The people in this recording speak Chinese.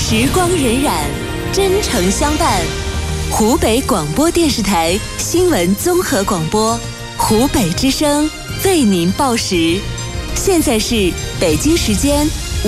时光荏苒，真诚相伴。湖北广播电视台新闻综合广播，湖北之声为您报时。现在是北京时间